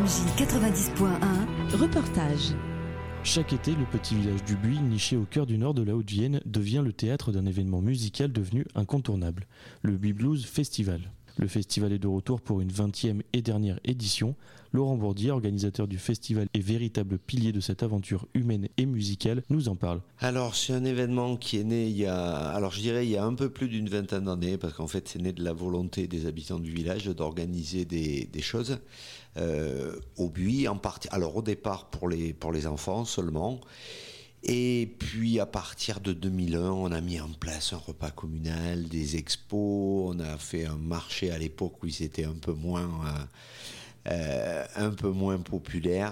RMJ 90.1, reportage. Chaque été, le petit village du Buis, niché au cœur du nord de la Haute-Vienne, devient le théâtre d'un événement musical devenu incontournable, le Buis Blues Festival. Le festival est de retour pour une 20e et dernière édition. Laurent Bourdier, organisateur du festival et véritable pilier de cette aventure humaine et musicale, nous en parle. Alors c'est un événement qui est né il y a un peu plus d'une vingtaine d'années, parce qu'en fait c'est né de la volonté des habitants du village d'organiser des choses au Buis, en partie. Alors au départ pour les enfants seulement. Et puis à partir de 2001, on a mis en place un repas communal, des expos, on a fait un marché à l'époque où c'était un peu moins populaire.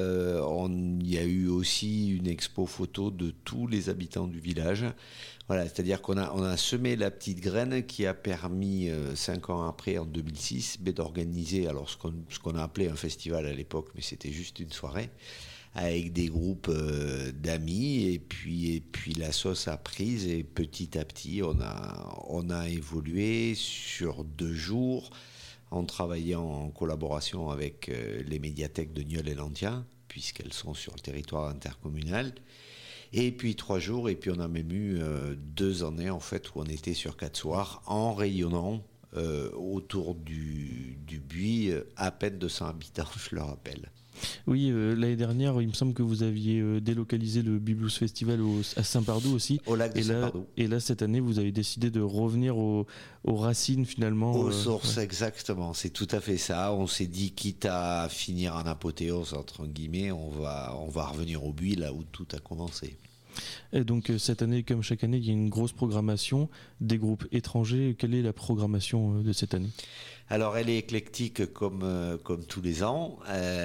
Il y a eu aussi une expo photo de tous les habitants du village. Voilà, c'est-à-dire qu'on a semé la petite graine qui a permis, 5 ans après, en 2006, d'organiser alors ce qu'on a appelé un festival à l'époque, mais c'était juste une soirée, avec des groupes d'amis, et puis la sauce a prise, et petit à petit on a évolué sur 2 jours en travaillant en collaboration avec les médiathèques de Nieul et Landia, puisqu'elles sont sur le territoire intercommunal, et puis 3 jours, et puis on a même eu 2 années en fait où on était sur 4 soirs en rayonnant autour du Buis, à peine 200 habitants, je le rappelle. Oui, l'année dernière, il me semble que vous aviez délocalisé le Buis Blues Festival à Saint-Pardoux aussi. Au lac de Saint-Pardoux. Et là, cette année, vous avez décidé de revenir aux racines finalement. Aux sources, ouais. Exactement. C'est tout à fait ça. On s'est dit, quitte à finir en apothéose, entre guillemets, on va revenir au Buis, là où tout a commencé. Et donc cette année, comme chaque année, il y a une grosse programmation, des groupes étrangers. Quelle est la programmation de cette année ? Alors elle est éclectique comme tous les ans.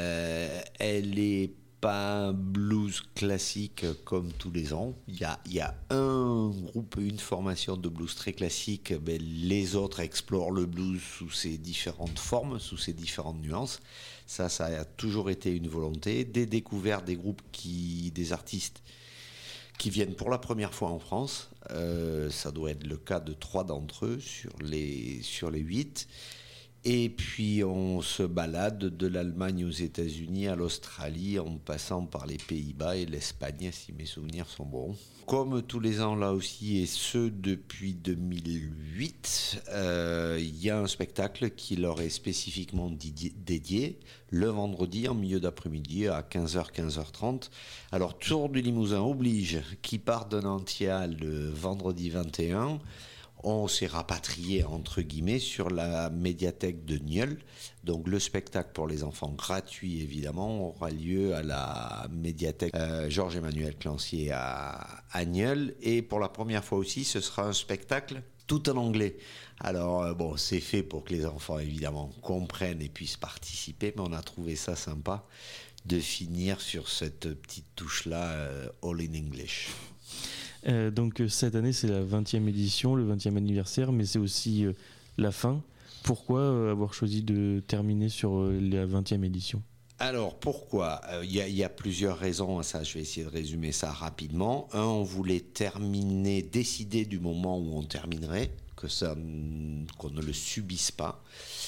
Elle est pas blues classique comme tous les ans. Il y a un groupe, une formation de blues très classique. Mais les autres explorent le blues sous ses différentes formes, sous ses différentes nuances. Ça a toujours été une volonté. Des découvertes, des groupes des artistes qui viennent pour la première fois en France. Ça doit être le cas de 3 d'entre eux sur les 8. Et puis on se balade de l'Allemagne aux États-Unis à l'Australie, en passant par les Pays-Bas et l'Espagne, si mes souvenirs sont bons. Comme tous les ans là aussi, et ce depuis 2008, il y a un spectacle qui leur est spécifiquement dédié, le vendredi en milieu d'après-midi à 15h, 15h30. Alors Tour du Limousin oblige, qui part de Nantia le vendredi 21, on s'est rapatrié entre guillemets sur la médiathèque de Nieul. Donc le spectacle pour les enfants gratuit évidemment aura lieu à la médiathèque Georges-Emmanuel Clancier à Nieul. Et pour la première fois aussi, ce sera un spectacle tout en anglais. Alors c'est fait pour que les enfants évidemment comprennent et puissent participer, mais on a trouvé ça sympa de finir sur cette petite touche-là, all in English. Donc cette année c'est la 20e édition, le 20e anniversaire, mais c'est aussi la fin. Pourquoi avoir choisi de terminer sur la 20e édition ? Alors pourquoi ? Il y a plusieurs raisons à ça, je vais essayer de résumer ça rapidement. On voulait décider du moment où on terminerait, qu'on ne le subisse pas.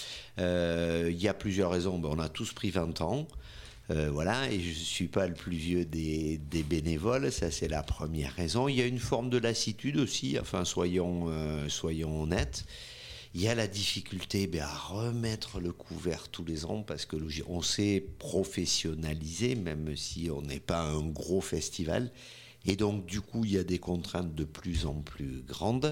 Il y a plusieurs raisons, on a tous pris 20 ans. Voilà, et je ne suis pas le plus vieux des bénévoles, ça c'est la première raison. Il y a une forme de lassitude aussi, enfin soyons honnêtes. Il y a la difficulté à remettre le couvert tous les ans, parce que on s'est professionnalisé, même si on n'est pas un gros festival. Et donc du coup, il y a des contraintes de plus en plus grandes.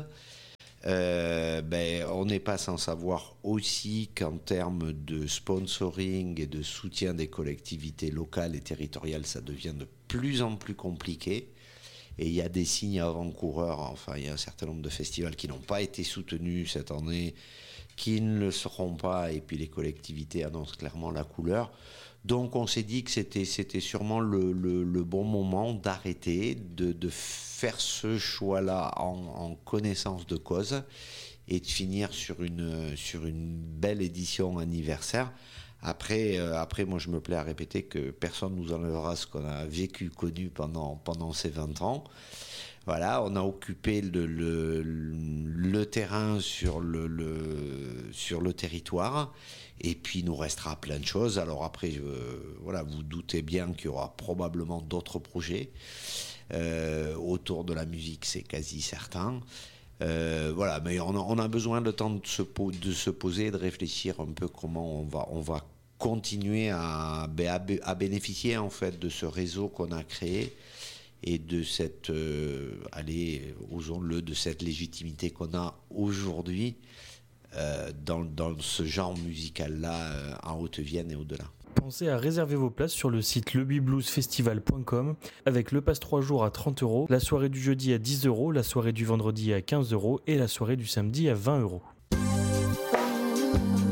On n'est pas sans savoir aussi qu'en termes de sponsoring et de soutien des collectivités locales et territoriales, ça devient de plus en plus compliqué. Et il y a des signes avant-coureurs, enfin il y a un certain nombre de festivals qui n'ont pas été soutenus cette année, qui ne le seront pas, et puis les collectivités annoncent clairement la couleur. Donc on s'est dit que c'était sûrement le bon moment d'arrêter, de faire ce choix-là en connaissance de cause, et de finir sur une belle édition anniversaire, Après, moi, je me plais à répéter que personne ne nous enlèvera ce qu'on a connu pendant ces 20 ans. Voilà, on a occupé le terrain sur le territoire, et puis il nous restera plein de choses. Alors après, vous doutez bien qu'il y aura probablement d'autres projets autour de la musique, c'est quasi certain. Mais on a besoin de temps de se poser, de réfléchir un peu comment on va continuer à bénéficier en fait de ce réseau qu'on a créé et de cette osons-le, de cette légitimité qu'on a aujourd'hui dans ce genre musical-là en Haute-Vienne et au-delà. Pensez à réserver vos places sur le site lebluesfestival.com avec le pass 3 jours à 30 €, la soirée du jeudi à 10 €, la soirée du vendredi à 15 € et la soirée du samedi à 20 €.